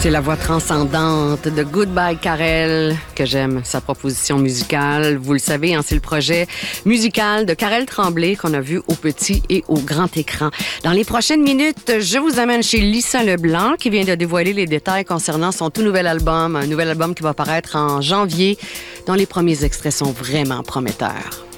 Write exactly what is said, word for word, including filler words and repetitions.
C'est la voix transcendante de Goodbye Karel que j'aime, sa proposition musicale. Vous le savez, hein, c'est le projet musical de Karel Tremblay qu'on a vu au petit et au grand écran. Dans les prochaines minutes, je vous amène chez Lisa Leblanc qui vient de dévoiler les détails concernant son tout nouvel album, un nouvel album qui va paraître en janvier, dont les premiers extraits sont vraiment prometteurs.